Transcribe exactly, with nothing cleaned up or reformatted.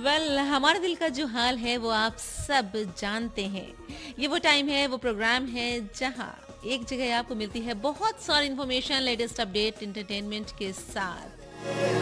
Well well, हमारे दिल का जो हाल है वो आप सब जानते हैं। ये वो टाइम है, वो प्रोग्राम है जहां एक जगह आपको मिलती है बहुत सारी इन्फॉर्मेशन, लेटेस्ट अपडेट, एंटरटेनमेंट के साथ।